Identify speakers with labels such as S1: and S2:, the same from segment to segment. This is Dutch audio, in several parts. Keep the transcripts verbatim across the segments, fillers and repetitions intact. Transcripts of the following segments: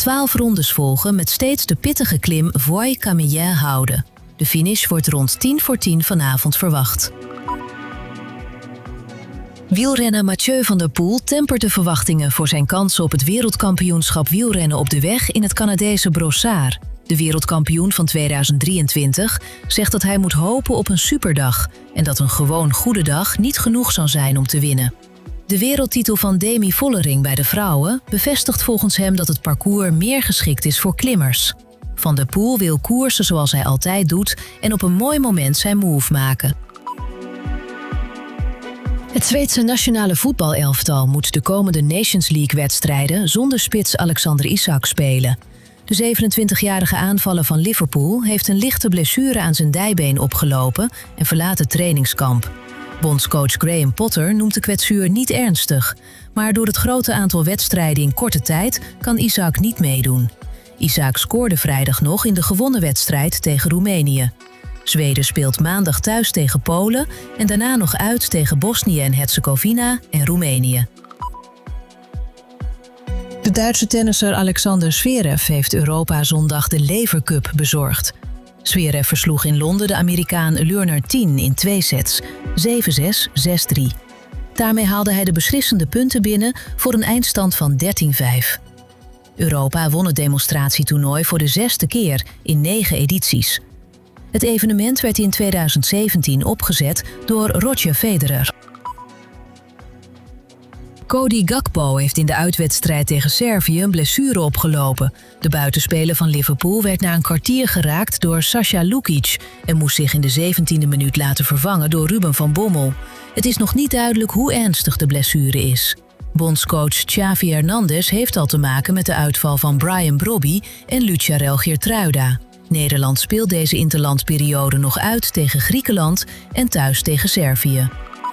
S1: twaalf rondes volgen met steeds de pittige klim Voie-Camillien houden. De finish wordt rond tien voor tien vanavond verwacht. Wielrenner Mathieu van der Poel tempert de verwachtingen voor zijn kansen op het wereldkampioenschap wielrennen op de weg in het Canadese Brossard. De wereldkampioen van tweeduizend drieëntwintig zegt dat hij moet hopen op een superdag en dat een gewoon goede dag niet genoeg zal zijn om te winnen. De wereldtitel van Demi Vollering bij de vrouwen bevestigt volgens hem dat het parcours meer geschikt is voor klimmers. Van der Poel wil koersen zoals hij altijd doet en op een mooi moment zijn move maken. Het Zweedse nationale voetbalelftal moet de komende Nations League-wedstrijden zonder spits Alexander Isak spelen. De zevenentwintigjarige aanvaller van Liverpool heeft een lichte blessure aan zijn dijbeen opgelopen en verlaat het trainingskamp. Bondscoach Graham Potter noemt de kwetsuur niet ernstig, maar door het grote aantal wedstrijden in korte tijd kan Isak niet meedoen. Isak scoorde vrijdag nog in de gewonnen wedstrijd tegen Roemenië. Zweden speelt maandag thuis tegen Polen en daarna nog uit tegen Bosnië en Herzegovina en Roemenië. De Duitse tennisser Alexander Zverev heeft Europa zondag de Lever Cup bezorgd. Zverev versloeg in Londen de Amerikaan Leonard Tien in twee sets, zeven zes, zes drie. Daarmee haalde hij de beslissende punten binnen voor een eindstand van dertien vijf. Europa won het demonstratietoernooi voor de zesde keer in negen edities. Het evenement werd in tweeduizend zeventien opgezet door Roger Federer. Cody Gakpo heeft in de uitwedstrijd tegen Servië een blessure opgelopen. De buitenspeler van Liverpool werd na een kwartier geraakt door Sasha Lukic en moest zich in de zeventiende minuut laten vervangen door Ruben van Bommel. Het is nog niet duidelijk hoe ernstig de blessure is. Bondscoach Xavi Hernandez heeft al te maken met de uitval van Brian Brobby en Lucharel Geertruida. Nederland speelt deze interlandperiode nog uit tegen Griekenland en thuis tegen Servië.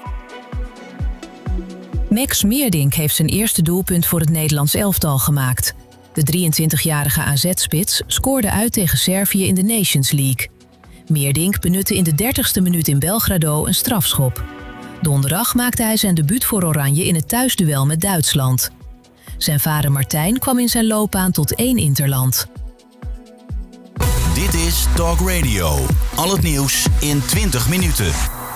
S1: Max Meerdink heeft zijn eerste doelpunt voor het Nederlands elftal gemaakt. De drieëntwintigjarige A Z-spits scoorde uit tegen Servië in de Nations League. Meerdink benutte in de dertigste minuut in Belgrado een strafschop. Donderdag maakte hij zijn debuut voor Oranje in het thuisduel met Duitsland. Zijn vader Martijn kwam in zijn loopbaan tot één interland.
S2: Dit is Talk Radio. Al het nieuws in twintig minuten.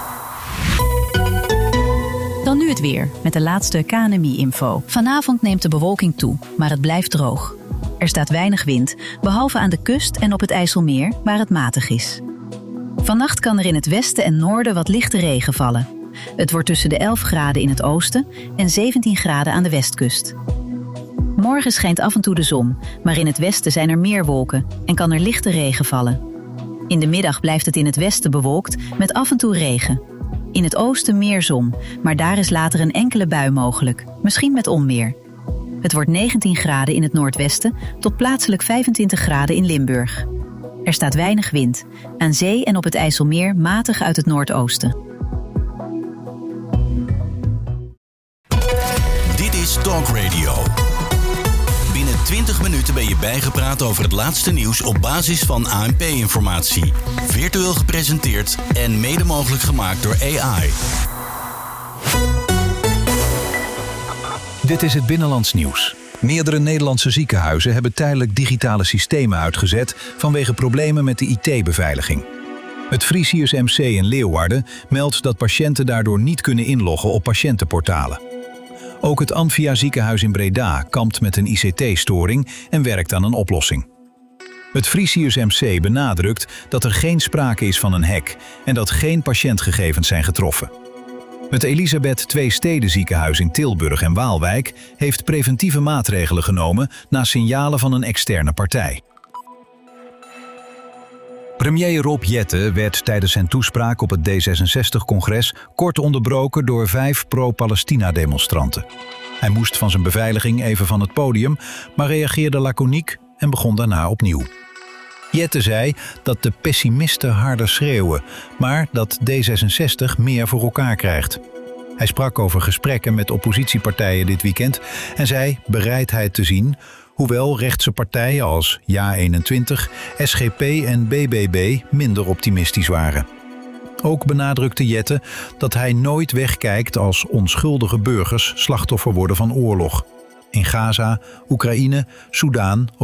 S3: Dan nu het weer, met de laatste K N M I-info. Vanavond neemt de bewolking toe, maar het blijft droog. Er staat weinig wind, behalve aan de kust en op het IJsselmeer, waar het matig is. Vannacht kan er in het westen en noorden wat lichte regen vallen. Het wordt tussen de elf graden in het oosten en zeventien graden aan de westkust. Morgen schijnt af en toe de zon, maar in het westen zijn er meer wolken en kan er lichte regen vallen. In de middag blijft het in het westen bewolkt met af en toe regen. In het oosten meer zon, maar daar is later een enkele bui mogelijk, misschien met onweer. Het wordt negentien graden in het noordwesten tot plaatselijk vijfentwintig graden in Limburg. Er staat weinig wind, aan zee en op het IJsselmeer matig uit het noordoosten.
S2: Dit is Talk Radio. Binnen twintig minuten ben je bijgepraat over het laatste nieuws op basis van A N P-informatie. Virtueel gepresenteerd en mede mogelijk gemaakt door A I.
S4: Dit is het Binnenlands Nieuws. Meerdere Nederlandse ziekenhuizen hebben tijdelijk digitale systemen uitgezet vanwege problemen met de I T-beveiliging. Het Frisius M C in Leeuwarden meldt dat patiënten daardoor niet kunnen inloggen op patiëntenportalen. Ook het Amphia ziekenhuis in Breda kampt met een I C T-storing en werkt aan een oplossing. Het Frisius M C benadrukt dat er geen sprake is van een hack en dat geen patiëntgegevens zijn getroffen. Het Elisabeth Twee Steden ziekenhuis in Tilburg en Waalwijk heeft preventieve maatregelen genomen na signalen van een externe partij. Premier Rob Jetten werd tijdens zijn toespraak op het D zesenzestig-congres kort onderbroken door vijf pro-Palestina-demonstranten. Hij moest van zijn beveiliging even van het podium, maar reageerde laconiek en begon daarna opnieuw. Jetten zei dat de pessimisten harder schreeuwen, maar dat D zesenzestig meer voor elkaar krijgt. Hij sprak over gesprekken met oppositiepartijen dit weekend en zei bereidheid te zien, hoewel rechtse partijen als Ja eenentwintig, S G P en B B B minder optimistisch waren. Ook benadrukte Jetten dat hij nooit wegkijkt als onschuldige burgers slachtoffer worden van oorlog. In Gaza, Oekraïne, Soedan